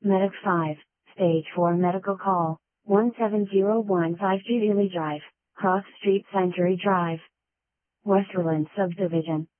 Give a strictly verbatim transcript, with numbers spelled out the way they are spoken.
Medic five, Stage four Medical Call, one seven zero one five Jubilee Drive, Cross Street Century Drive, Westerland Subdivision.